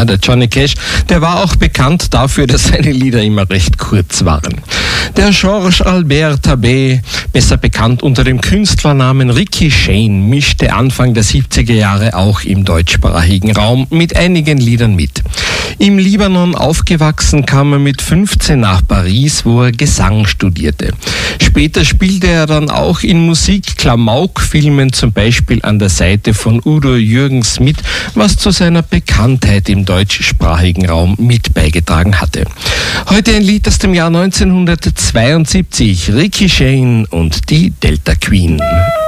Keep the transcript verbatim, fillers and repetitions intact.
Ja, der Johnny Cash, der war auch bekannt dafür, dass seine Lieder immer recht kurz waren. Der Georges Albert Tabé, besser bekannt unter dem Künstlernamen Ricky Shane, mischte Anfang der siebziger Jahre auch im deutschsprachigen Raum mit einigen Liedern mit. Im Libanon aufgewachsen kam er mit fünfzehn nach Paris, wo er Gesang studierte. Später spielte er dann auch in Musik-Klamauk-Filmen, zum Beispiel an der Seite von Udo Jürgens mit, was zu seiner Bekanntheit im deutschsprachigen Raum mit beigetragen hatte. Heute ein Lied aus dem Jahr neunzehnhundertzweiundsiebzig, Ricky Shane und die Delta Queen.